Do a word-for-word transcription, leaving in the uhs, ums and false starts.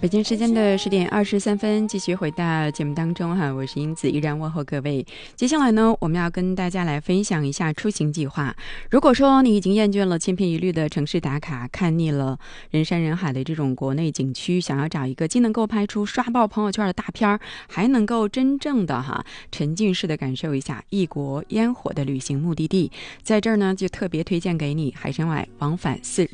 北京时间的十点二十三分，继续回到节目当中哈，我是英子，依然问候各位。接下来呢，我们要跟大家来分享一下出行计划。如果说你已经厌倦了千篇一律的城市打卡，看腻了人山人海的这种国内景区，想要找一个既能够拍出刷爆朋友圈的大片，还能够真正的哈沉浸式的感受一下异国烟火的旅行目的地，在这儿呢就特别推荐给你海参崴往返四日